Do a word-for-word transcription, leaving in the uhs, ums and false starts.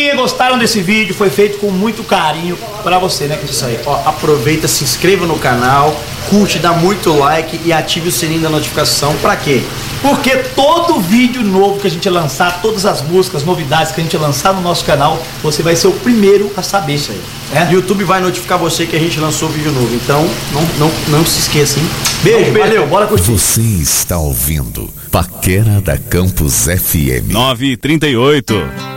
joinha, gostaram desse vídeo? Foi feito com muito carinho pra você, né? Isso aí. Ó, aproveita, se inscreva no canal, curte, dá muito like e ative o sininho da notificação. Pra quê? Porque todo vídeo novo que a gente lançar, todas as músicas, novidades que a gente lançar no nosso canal, você vai ser o primeiro a saber. Isso aí. É? YouTube vai notificar você que a gente lançou vídeo novo. Então, não, não, não se esqueça, hein? Beijo, beijo, valeu, bora curtir. Você está ouvindo Paquera da Campus F M. nove e trinta e oito.